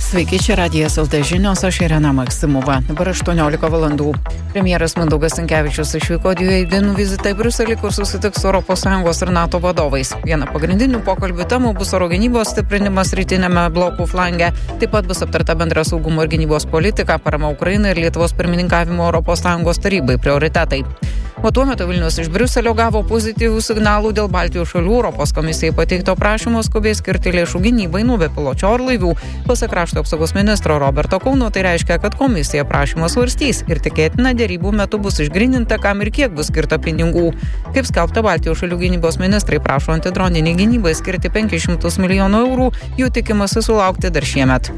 Sveiki, čia Radijas LT žinios, aš Irena Maksimova. Dabar 18 valandų. Premjeras Mindaugas Sinkevičius išvyko 2 dienų vizitą į Briuselį, kur susitiks su ES ir NATO vadovais. Viena pagrindinių pokalbių temų bus oro gynybos stiprinimas rytinėme blokų flange. Taip pat bus aptarta bendra saugumo ir gynybos politika, parama Ukrainai ir Lietuvos pirmininkavimo ES tarybai prioritetai. O tuo metu Vilnius iš Briuselio gavo pozityvių signalų dėl Baltijos šalių Europos komisijai pateikto prašymo skubiai skirti lėšų gynybai nuo bepiločio orlaivių. Pasak krašto apsaugos ministro Roberto Kauno, tai reiškia, kad komisija prašymą svarstys ir tikėtina dėrybų metu bus išgryninta, kam ir kiek bus skirta pinigų. Kaip skelbta, Baltijos šalių gynybos ministrai prašo antidroniniai gynybai skirti 500 milijonų eurų, jų tikimasi sulaukti dar šiemet.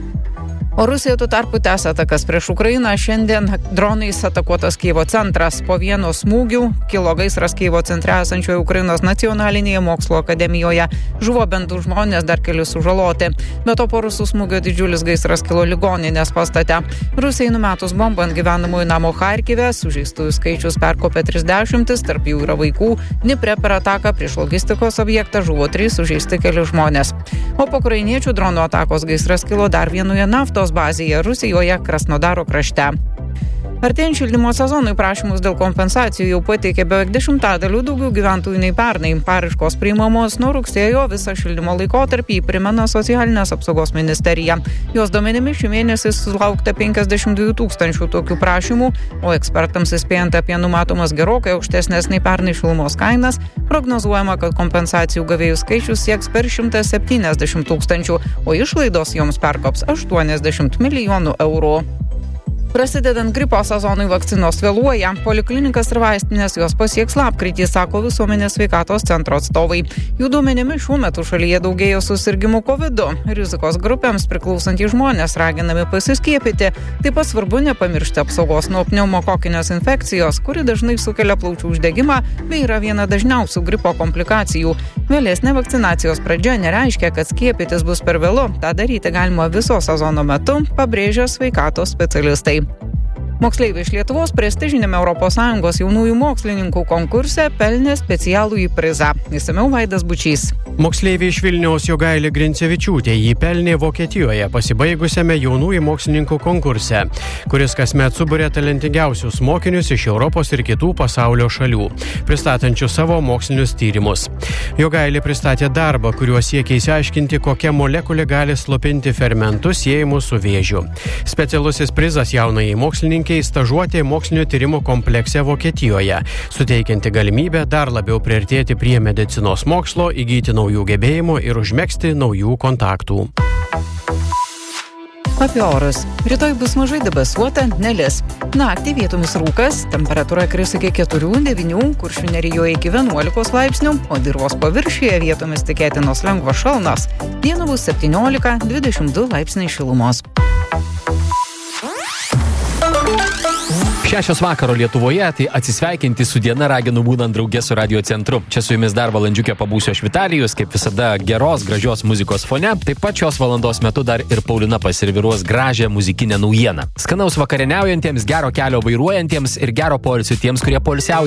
O Rusija tuo tarpu tęsia atakas prieš Ukrainą. Šiandien dronais atakuotas Kijevo centras. Po vieno smūgių kilo gaisras Kijevo centre esančioje Ukrainos nacionalinėje mokslo akademijoje. Žuvo bent 2 žmonės, dar keli sužaloti. Be to po rusų smūgio didžiulis gaisras kilo ligoninės pastate. Rusijai numetus bombą ant gyvenamųjų namo Charkive, sužeistųjų skaičius perkopė 30, tarp jų yra vaikų. Dnipre per ataką prieš logistikos objektą žuvo 3, sužeisti keli žmonės. O po ukrainiečių dronų atakos gaisras kilo dar vienoje naftos bazėje Rusijoje, Krasnodaro krašte. Artėjant šildymo sezonui prašymus dėl kompensacijų jau pateikė beveik 10% daugiau gyventojų nei pernai. Paraiškos priimamos nuo rugsėjo, visą šildymo laikotarpį primena Socialinės apsaugos ministerija. Jos duomenimis šį mėnesį sulaukta 52 000 tokių prašymų, o ekspertams įspėjant apie numatomas gerokai aukštesnės nei pernai šilumos kainas, prognozuojama, kad kompensacijų gavėjų skaičius sieks per 170 000, o išlaidos joms perkops 80 milijonų eurų. Prasidedant gripo sezonui vakcinos vėluoja. Poliklinikas ir vaistinės jos pasieks lapkritį, sako Visuomenės sveikatos centro atstovai. Jų duomenimis šiuo metu šalyje daugėjo susirgimų COVID. Rizikos grupėms priklausantys žmonės raginami pasiskiepyti. Taip pat svarbu nepamiršti apsaugos nuo pneumokokinės infekcijos, kuri dažnai sukelia plaučių uždegimą bei yra viena dažniausių gripo komplikacijų. Vėlesnė vakcinacijos pradžia nereiškia, kad skiepytis bus per vėlu. Ta daryti galima viso sezono metu, pabrėžia sveikatos specialistai. Moksleiviai iš Lietuvos prestižinėme ES jaunųjų mokslininkų konkurse pelnė specialųjį prizą. Išsamiau Vaidas Bučys. Moksleiviai iš Vilniaus Jogailė Grincevičiūtė jį pelnė Vokietijoje pasibaigusiame jaunųjų mokslininkų konkurse, kuris kasmet suburia talentingiausius mokinius iš Europos ir kitų pasaulio šalių, pristatančių savo mokslinius tyrimus. Jogailė pristatė darbą, kuriuo siekia išsiaiškinti, kokia molekulė gali slopinti fermentus siejamus su vėžiu. Specialusis prizas jaunajai mokslininkai stažuotė mokslinio tyrimo komplekse Vokietijoje, suteikianti galimybę dar labiau priartėti prie medicinos mokslo, įgyti naujų gebėjimų ir užmegzti naujų kontaktų. Apie orus. Rytoj bus mažai debesuota, nelis. Naktį vietomis rūkas, temperatūra kris iki 4-9, Kuršių nerijoje iki 11 laipsnių, o dirvos paviršiuje vietomis tikėtinos lengvos šalnos. Dieną bus 17-22 laipsniai šilumos. 6 vakaro Lietuvoje, tai atsisveikinti su diena raginu būnant drauge su Radio Centru. Čia su jumis dar valandžiukę pabūsiu aš Vitalijus, kaip visada geros, gražios muzikos fone. Taip pat šios valandos metu dar ir Paulina paserviruos gražią muzikinę naujieną. Skanaus vakarieniaujantiems, gero kelio vairuojantiems ir gero poilsio tiems, kurie poilsiauja.